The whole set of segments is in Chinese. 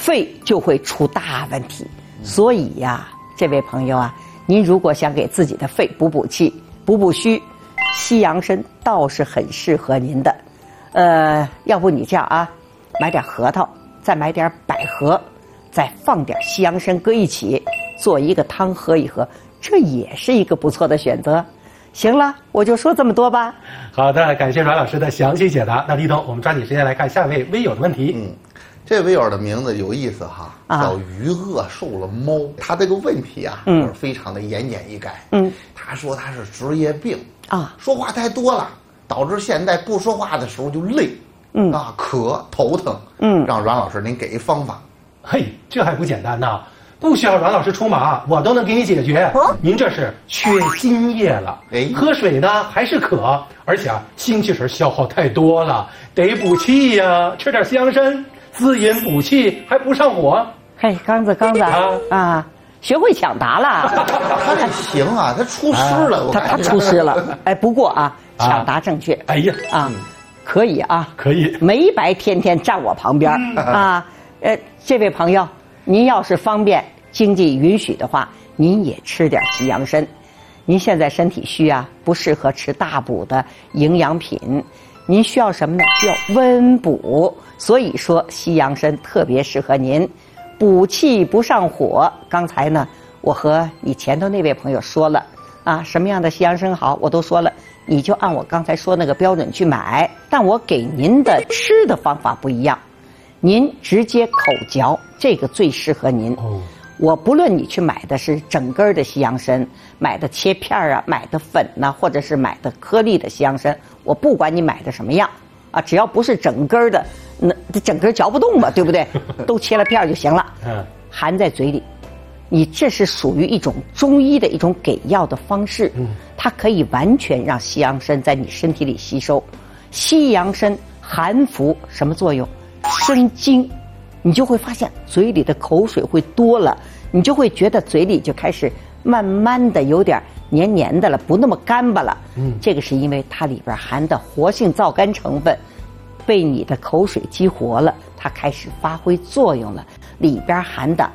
肺就会出大问题。所以呀，这位朋友啊，您如果想给自己的肺补补气、补补虚，西洋参倒是很适合您的。要不你这样啊，买点核桃，再买点百合，再放点西洋参搁一起，做一个汤喝一喝，这也是一个不错的选择。行了，我就说这么多吧。 好的，感谢阮老师的详细解答。那立冬，我们抓紧时间来看下一位微友的问题。 这微友的名字有意思哈，叫余恶瘦了猫。他这个问题啊，是非常的言简意赅。他说他是职业病啊，说话太多了，导致现在不说话的时候就累，渴头疼。让阮老师您给一方法。 嘿，这还不简单呢，不需要阮老师出马，我都能给你解决。您这是缺津液了，喝水呢还是渴，而且精气神消耗太多了，得补气呀，吃点西洋参。滋阴补气还不上火。 嘿，刚子啊，学会抢答了。 他这行啊，他出师了。 他出师了。哎，不过啊，抢答正确。 哎呀啊，可以啊， 可以， 没白天天站我旁边啊。这位朋友，您要是方便、经济允许的话，您也吃点西洋参。您现在身体虚啊，不适合吃大补的营养品。您需要什么呢？需要温补，所以说西洋参特别适合您，补气不上火。刚才呢，我和你前头那位朋友说了啊，什么样的西洋参好，我都说了，你就按我刚才说那个标准去买。但我给您的吃的方法不一样，您直接口嚼，这个最适合您。我不论你去买的是整根的西洋参，买的切片啊，买的粉呐，或者是买的颗粒的西洋参，我不管你买的什么样啊，只要不是整根的，那整根嚼不动嘛，对不对？都切了片就行了。含在嘴里，你这是属于一种中医的一种给药的方式，它可以完全让西洋参在你身体里吸收。西洋参含服什么作用？生津。你就会发现嘴里的口水会多了，你就会觉得嘴里就开始慢慢的有点黏黏的了，不那么干巴了。这个是因为它里边含的活性皂苷成分被你的口水激活了，它开始发挥作用了。里边含的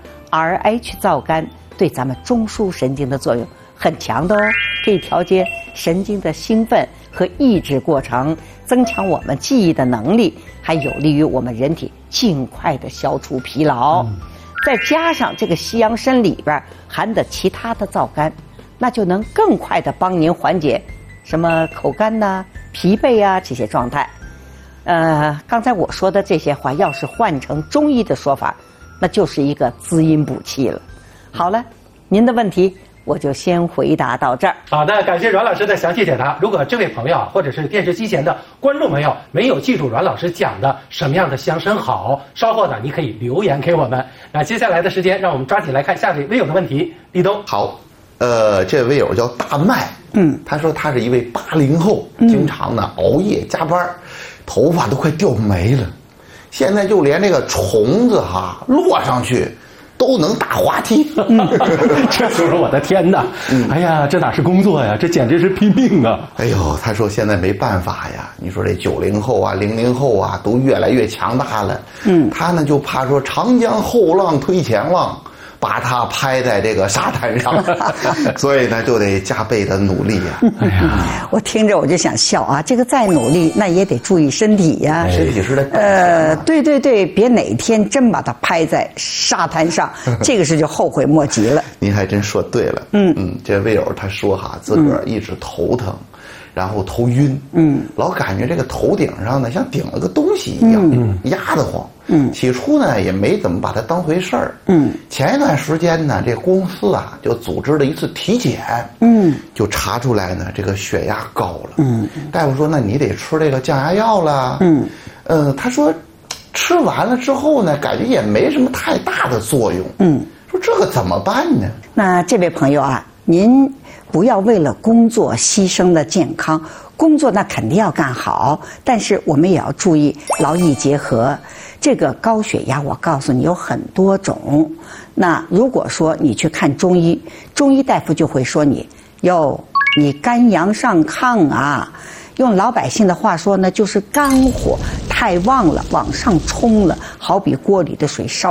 RH 皂苷对咱们中枢神经的作用很强的哦，可以调节神经的兴奋和抑制过程，增强我们记忆的能力，还有利于我们人体尽快的消除疲劳。再加上这个西洋参里边含的其他的皂苷，那就能更快的帮您缓解什么口干呐、疲惫啊这些状态。刚才我说的这些话，要是换成中医的说法，那就是一个滋阴补气了。好了，您的问题我就先回答到这儿。 好的，感谢阮老师的详细解答。如果这位朋友或者是电视机前的观众朋友没有记住阮老师讲的什么样的西洋参好，稍后呢你可以留言给我们。那接下来的时间，让我们抓紧来看下位微友的问题。立冬好，这位微友叫大麦，他说他是一位80后，经常呢熬夜加班，头发都快掉没了，现在就连这个虫子落上去都能打滑梯。 这时候我的天哪，哎呀，这哪是工作呀，这简直是拼命啊。 哎呦，他说现在没办法呀，你说这90后啊00后啊都越来越强大了，他呢就怕说长江后浪推前浪，把他拍在这个沙滩上，所以呢就得加倍的努力呀。 哎呀，我听着我就想笑啊！这个再努力，那也得注意身体呀。 身体是的。 对，别哪天真把它拍在沙滩上，这个事就后悔莫及了。 您还真说对了。这位友他说自个儿一直头疼，然后头晕，老感觉这个头顶上呢像顶了个东西一样，压得慌。起初呢也没怎么把它当回事儿。前一段时间呢，这公司啊就组织了一次体检，就查出来呢这个血压高了。大夫说那你得吃这个降压药了。他说吃完了之后呢，感觉也没什么太大的作用。说这个怎么办呢？ 那这位朋友啊，您不要为了工作牺牲了健康，工作那肯定要干好，但是我们也要注意劳逸结合。这个高血压我告诉你有很多种，那如果说你去看中医，中医大夫就会说你肝阳上亢啊，用老百姓的话说呢，就是肝火太旺了，往上冲了，好比锅里的水烧